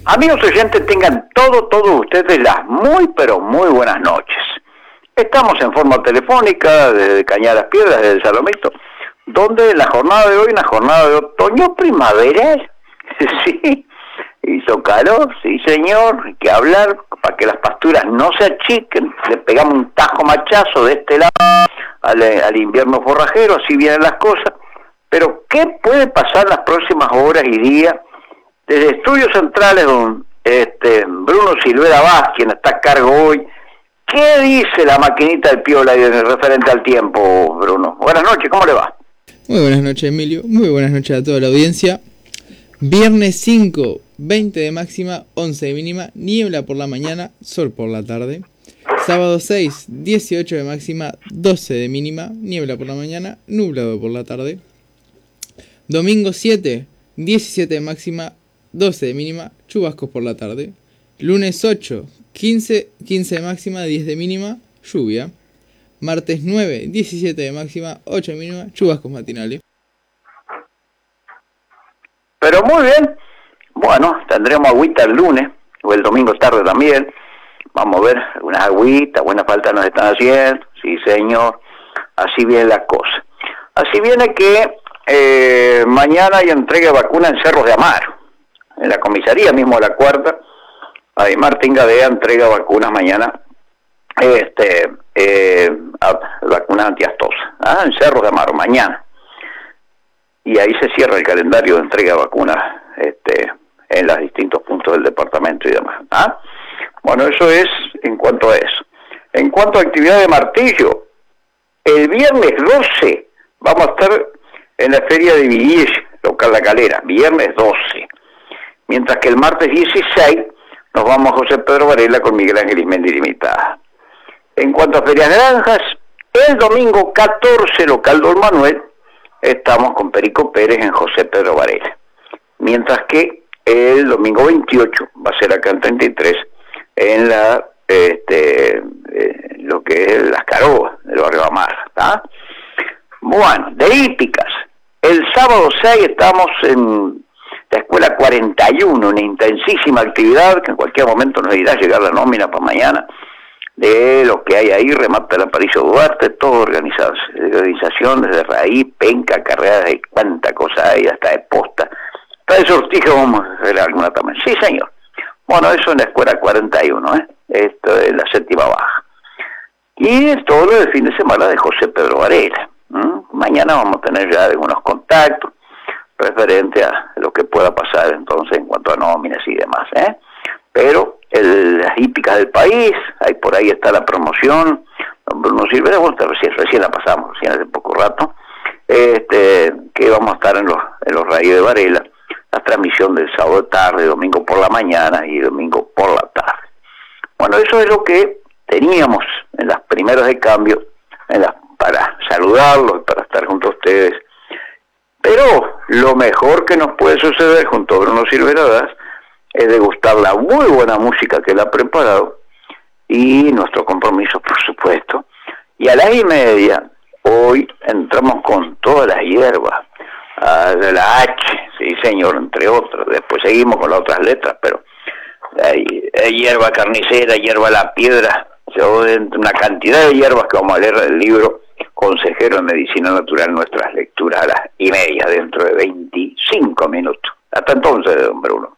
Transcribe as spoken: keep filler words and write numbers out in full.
Amigos oyentes, tengan todo, todos ustedes las muy, pero muy buenas noches. Estamos en forma telefónica desde Cañadas Piedras, desde el Salomito, donde la jornada de hoy, una jornada de otoño primaveral, sí, hizo calor, sí señor, hay que hablar para que las pasturas no se achiquen, le pegamos un tajo machazo de este lado al, al invierno forrajero, así vienen las cosas, pero ¿qué puede pasar las próximas horas y días? Desde Estudios Centrales, don este, Bruno Silvera Vaz, quien está a cargo hoy, ¿qué dice la maquinita del Piola en el referente al tiempo, Bruno? Buenas noches, ¿cómo le va? Muy buenas noches, Emilio. Muy buenas noches a toda la audiencia. Viernes cinco, veinte de máxima, once de mínima, niebla por la mañana, sol por la tarde. Sábado seis, dieciocho de máxima, doce de mínima, niebla por la mañana, nublado por la tarde. Domingo siete, diecisiete de máxima, doce de mínima, chubascos por la tarde. Lunes ocho, quince, quince de máxima, diez de mínima, lluvia. Martes nueve, diecisiete de máxima, ocho de mínima, chubascos matinales. Pero muy bien, bueno, tendremos agüita el lunes, o el domingo tarde también. Vamos a ver, unas agüitas, buena falta nos están haciendo, sí señor, así viene la cosa. Así viene que eh, mañana hay entrega de vacuna en Cerros de Amaro, en la comisaría mismo a la cuarta. Ahí Martín Gadea entrega vacunas mañana, este, eh, vacunas antiastosas, ¿ah? En Cerros de Amaro, mañana. Y ahí se cierra el calendario de entrega de vacunas este, en los distintos puntos del departamento y demás. ¿Ah? Bueno, eso es en cuanto a eso. En cuanto a actividad de martillo, el viernes doce vamos a estar en la feria de Villille, local La Calera, viernes doce. Mientras que el martes dieciséis nos vamos a José Pedro Varela con Miguel Ángel Ismendi Limitada. En cuanto a ferias granjas, el domingo catorce, local Don Manuel, estamos con Perico Pérez en José Pedro Varela. Mientras que el domingo veintiocho va a ser acá en treinta y tres, en la este eh, lo que es Las Caroas, del barrio Amar. ¿Tá? Bueno, de hípicas, el sábado seis estamos en la escuela cuarenta y uno, una intensísima actividad que en cualquier momento nos irá a llegar la nómina para mañana, de lo que hay ahí, remata el Aparicio Duarte, todo organizado, organización desde raíz, penca, carreras de cuánta cosa hay, hasta de posta, hasta de sortija vamos a hacer alguna también. Sí, señor. Bueno, eso en la escuela cuarenta y uno, ¿eh? Esto es la séptima baja. Y todo lo del fin de semana de José Pedro Varela. ¿Mm? Mañana vamos a tener ya algunos contactos referente a lo que pueda pasar entonces en cuanto a nóminas y demás, ¿eh? Pero el, las hípicas del país, ahí por ahí está la promoción, don Bruno Silvera, bueno, recién, recién la pasamos, recién hace poco rato, este, que vamos a estar en los, en los radios de Varela, la transmisión del sábado tarde, domingo por la mañana y domingo por la tarde. Bueno, eso es lo que teníamos en las primeras de cambio, en las, para saludarlos, para estar junto a ustedes. Pero lo mejor que nos puede suceder junto a Bruno Silvera es degustar la muy buena música que él ha preparado y nuestro compromiso, por supuesto. Y a las y media, hoy entramos con todas las hierbas, de la H, sí señor, entre otras. Después seguimos con las otras letras, pero hay, hay hierba carnicera, hierba la piedra, una cantidad de hierbas que vamos a leer del libro Consejero de Medicina Natural, nuestras lecturas a las y media, dentro de veinticinco minutos. Hasta entonces, don Bruno.